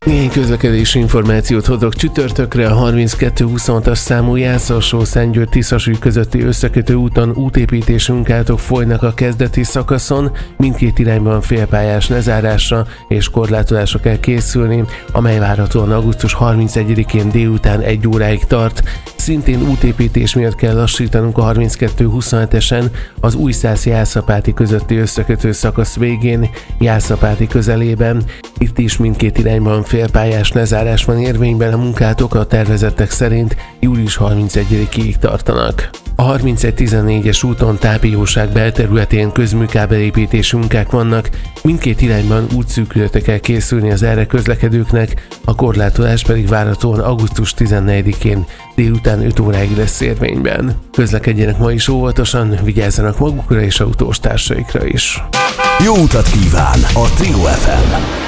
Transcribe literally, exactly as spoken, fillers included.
Néhány közlekedési információt hozok csütörtökre. A harminckettő huszonhatos számú Jász-Alsó-Szentgyörgy-Tiszasúly közötti összekötő úton útépítési munkálatok folynak a kezdeti szakaszon, mindkét irányban félpályás lezárásra és korlátozásra kell készülni, amely várhatóan augusztus harmincegyedikén délután egy óráig tart. Szintén útépítés miatt kell lassítanunk a harminckettő huszonhetesen az Újszász-Jászapáti közötti összekötő szakasz végén, Jászapáti közelében. Itt is mindkét irányban félpályás lezárás van érvényben, a munkálatok a tervezettek szerint július harmincegyedikéig tartanak. A harmincegy tizennégyes úton tápióság belterületén közműkábelépítési munkák vannak, mindkét irányban útszűkületre kell készülni az erre közlekedőknek, a korlátozás pedig várhatóan augusztus tizennegyedikén délután öt óráig lesz érvényben. Közlekedjenek ma is óvatosan, vigyázzanak magukra és autós társaikra is. Jó utat kíván a Trio ef em!